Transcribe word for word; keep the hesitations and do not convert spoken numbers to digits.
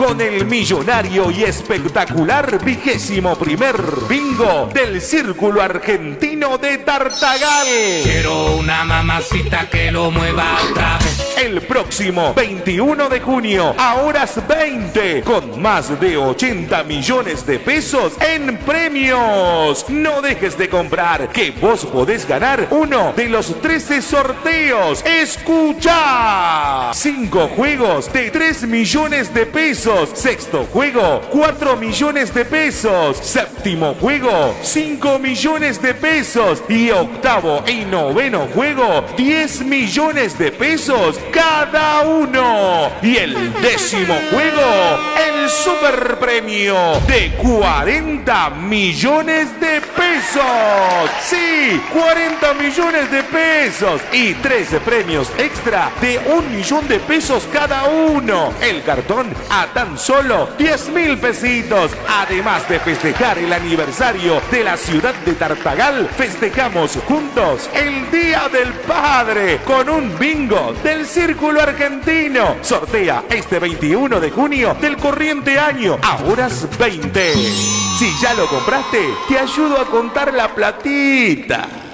con el millonario y espectacular vigésimo primer bingo del Círculo Argentino de Tartagal. Quiero una mamacita que lo mueva otra vez. El próximo veintiuno de junio a horas veinte, con más de ochenta millones de pesos en premios. No dejes de comprar, que vos podés ganar uno de los trece sorteos. ¡Escucha! cinco juegos de tres millones de pesos. Sexto juego, cuatro millones de pesos. Séptimo juego, cinco millones de pesos. Y octavo y noveno juego, diez millones de pesos cada uno. Y el décimo juego, el super premio de cuarenta millones de pesos. Sí, cuarenta millones de pesos. Y trece premios extra de un millón de pesos cada uno. El cartón a tan solo diez mil pesitos. Además de festejar el aniversario de la ciudad de Tartagal, festejamos juntos el Día del Padre con un bingo del Círculo Argentino. Sortea este veintiuno de junio del corriente año a horas veinte. Si ya lo compraste, te ayudo a contar la platita.